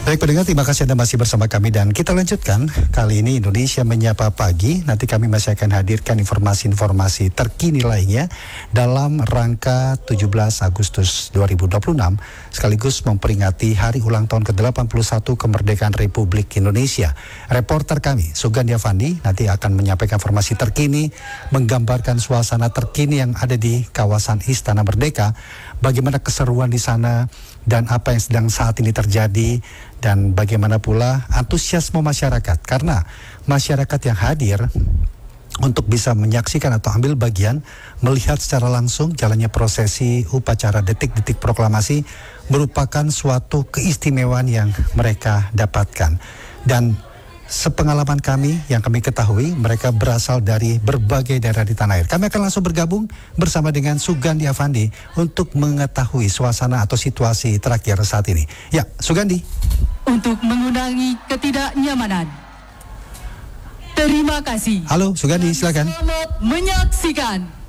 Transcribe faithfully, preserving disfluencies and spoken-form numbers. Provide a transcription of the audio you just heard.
Baik pendengar, terima kasih Anda masih bersama kami dan kita lanjutkan. Kali ini Indonesia Menyapa Pagi. Nanti kami masih akan hadirkan informasi-informasi terkini lainnya dalam rangka tujuh belas Agustus dua ribu dua puluh enam sekaligus memperingati hari ulang tahun ke delapan puluh satu kemerdekaan Republik Indonesia. Reporter kami Sugandi Avandi nanti akan menyampaikan informasi terkini, menggambarkan suasana terkini yang ada di kawasan Istana Merdeka, bagaimana keseruan di sana dan apa yang sedang saat ini terjadi, dan bagaimana pula antusiasme masyarakat, karena masyarakat yang hadir untuk bisa menyaksikan atau ambil bagian melihat secara langsung jalannya prosesi upacara detik-detik proklamasi merupakan suatu keistimewaan yang mereka dapatkan. Dan sepengalaman kami yang kami ketahui, mereka berasal dari berbagai daerah di tanah air. Kami akan langsung bergabung bersama dengan Sugandi Avandi untuk mengetahui suasana atau situasi terakhir saat ini. Ya, Sugandi. Untuk mengurangi ketidaknyamanan. Terima kasih. Halo, Sugandi, silakan. Selamat menyaksikan